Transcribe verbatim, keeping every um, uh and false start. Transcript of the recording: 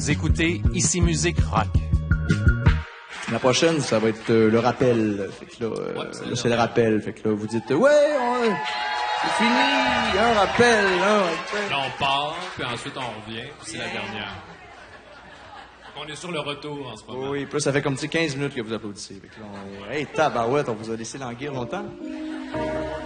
Vous écoutez Ici Musique Rock. La prochaine, ça va être euh, le rappel. Fait que là, euh, Ouais, c'est là, c'est le rappel. Fait que là, vous dites, ouais, on... c'est fini, un rappel, un rappel. Là, on part, puis ensuite on revient, puis c'est la dernière. On est sur le retour en ce moment. Oui, puis là, ça fait comme, tu sais, quinze minutes que vous applaudissez. Fait que là, on est, hey, tabarouette, on vous a laissé languir longtemps.